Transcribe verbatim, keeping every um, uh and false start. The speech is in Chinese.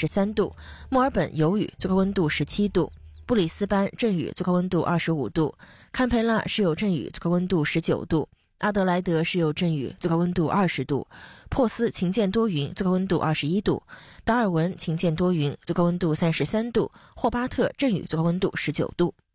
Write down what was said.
十三度；墨尔本有雨，最高温度十七度；布里斯班阵雨，最高温度二十五度；堪培拉是有阵雨，最高温度十九度；阿德莱德是有阵雨，最高温度二十度；珀斯晴间多云，最高温度二十一度；达尔文晴间多云，最高温度三十三度；霍巴特阵雨，最高温度十九度。